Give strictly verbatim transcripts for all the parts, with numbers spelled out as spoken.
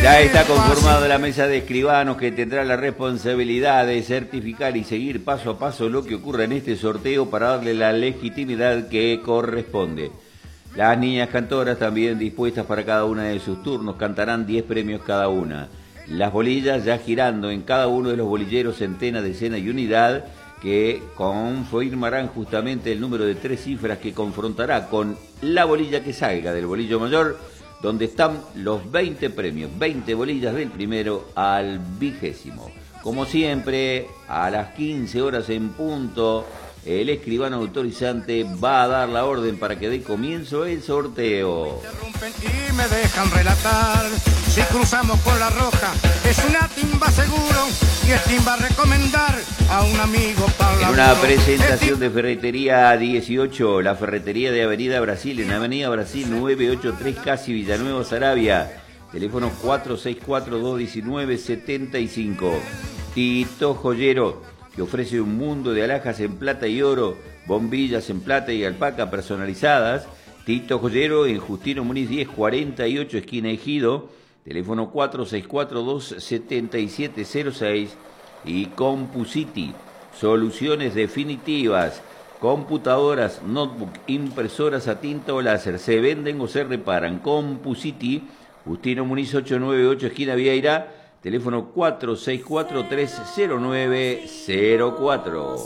Ya está conformada la mesa de escribanos que tendrá la responsabilidad de certificar y seguir paso a paso lo que ocurra en este sorteo para darle la legitimidad que corresponde. Las niñas cantoras, también dispuestas para cada una de sus turnos, cantarán diez premios cada una. Las bolillas ya girando en cada uno de los bolilleros, centena, decena y unidad, que confirmarán justamente el número de tres cifras que confrontará con la bolilla que salga del bolillo mayor, donde están los veinte premios, veinte bolillas del primero al vigésimo. Como siempre, a las quince horas en punto, el escribano autorizante va a dar la orden para que dé comienzo el sorteo. Interrumpen y me dejan relatar. Si cruzamos con la roja, es una timba seguro, y es timba recomendar a un amigo para la En una presentación de Ferretería dieciocho, la ferretería de Avenida Brasil, en Avenida Brasil novecientos ochenta y tres, casi Villanueva, Saravia. Teléfono cuatro seis cuatro, dos uno nueve, siete cinco. Tito Joyero, que ofrece un mundo de alhajas en plata y oro, bombillas en plata y alpaca personalizadas. Tito Joyero en Justino Muniz diez cuarenta y ocho, esquina Ejido. Teléfono cuatro seis cuatro, dos siete siete cero seis. Y CompuCity, soluciones definitivas, computadoras, notebook, impresoras a tinta o láser, se venden o se reparan. CompuCity, Justino Muniz ochocientos noventa y ocho, esquina Vieira, teléfono cuatro seis cuatro, tres cero nueve cero cuatro.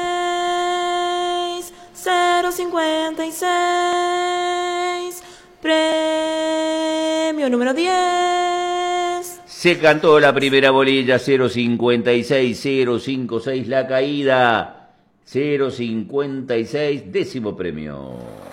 cero cincuenta y seis, premio número diez. Se cantó la primera bolilla, cero cincuenta y seis, cero cincuenta y seis la caída, cero cincuenta y seis, décimo premio.